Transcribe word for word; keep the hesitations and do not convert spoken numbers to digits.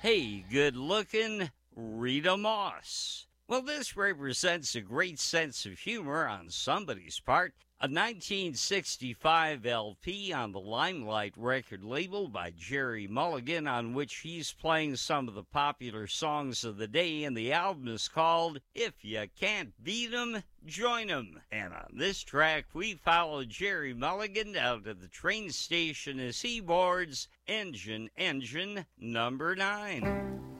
Hey, good looking Rita Moss. Well, this represents a great sense of humor on somebody's part. A nineteen sixty-five L P on the Limelight record label by Gerry Mulligan, on which he's playing some of the popular songs of the day, and the album is called If You Can't Beat 'Em, Join 'Em. And on this track, we follow Gerry Mulligan down to the train station as he boards Engine Engine number nine.